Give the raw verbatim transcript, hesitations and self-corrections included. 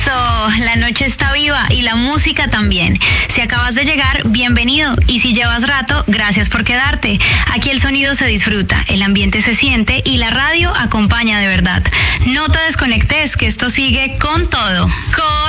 So, la noche está viva y la música también. Si acabas de llegar, bienvenido. Y si llevas rato, gracias por quedarte. Aquí el sonido se disfruta, el ambiente se siente y la radio acompaña de verdad. No te desconectes, que esto sigue con todo. Con